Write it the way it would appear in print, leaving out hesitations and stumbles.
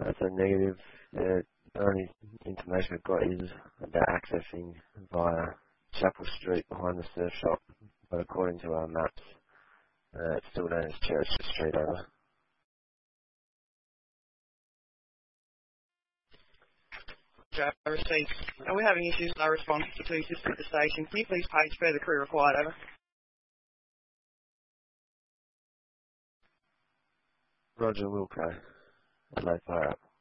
That's a negative. The only information we've got is about accessing via Chapel Street behind the surf shop, but according to our maps, it's still known as Churchill Street, over. Received. We're having issues with our response to assist at the station. Can you please page further crew required, over? Roger Wilco, Adelaide Fire Up.